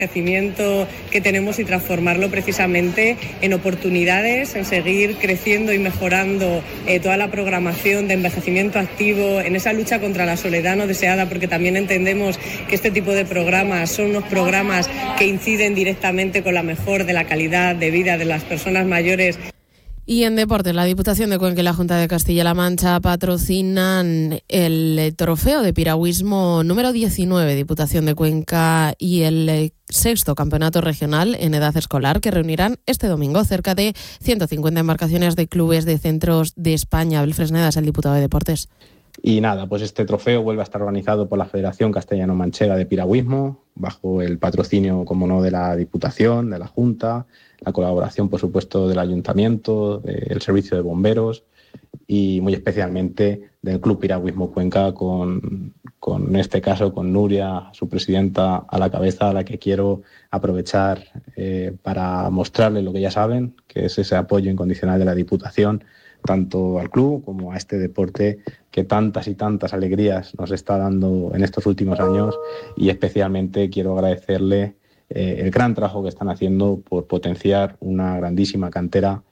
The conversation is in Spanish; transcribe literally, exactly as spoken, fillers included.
Crecimiento que tenemos y transformarlo precisamente en oportunidades, en seguir creciendo y mejorando eh, toda la programación de envejecimiento activo, en esa lucha contra la soledad no deseada, porque también entendemos que este tipo de programas son unos programas que inciden directamente con la mejora de la calidad de vida de las personas mayores. Y en deportes, la Diputación de Cuenca y la Junta de Castilla-La Mancha patrocinan el trofeo de piragüismo número diecinueve, Diputación de Cuenca, y el sexto campeonato regional en edad escolar, que reunirán este domingo cerca de ciento cincuenta embarcaciones de clubes de centros de España. Abel Fresneda es el diputado de Deportes. Y nada, pues este trofeo vuelve a estar organizado por la Federación Castellano-Manchega de Piragüismo, bajo el patrocinio, como no, de la Diputación, de la Junta, la colaboración, por supuesto, del Ayuntamiento, del Servicio de Bomberos y muy especialmente del Club Piragüismo Cuenca, con, con en este caso con Nuria, su presidenta, a la cabeza, a la que quiero aprovechar eh, para mostrarle lo que ya saben, que es ese apoyo incondicional de la Diputación, tanto al club como a este deporte que tantas y tantas alegrías nos está dando en estos últimos años, y especialmente quiero agradecerle eh, el gran trabajo que están haciendo por potenciar una grandísima cantera